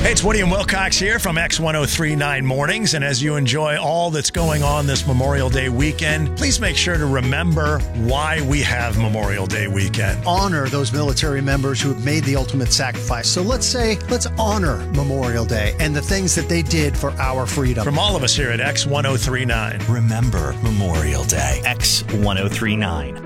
Hey, it's Woody and Wilcox here from X1039 Mornings. And as you enjoy all that's going on this Memorial Day weekend, please make sure to remember why we have Memorial Day weekend. Honor those military members who have made the ultimate sacrifice. So let's honor Memorial Day and the things that they did for our freedom. From all of us here at X1039, remember Memorial Day. X1039.